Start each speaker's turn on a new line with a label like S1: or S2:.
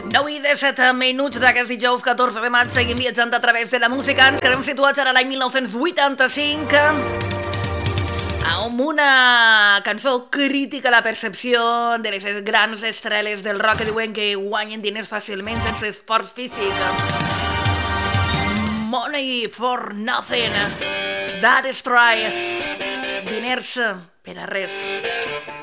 S1: 9 i 17 minuts d'aquest dijous 14 de maig seguim viatjant a través de la música. Ens quedem situats ara a l'any 1985 amb una cançó crítica a la percepció de les grans estrelles del rock que diuen que guanyen diners fàcilment sense esforç físic. Money for nothing. That is try. Diners per a res.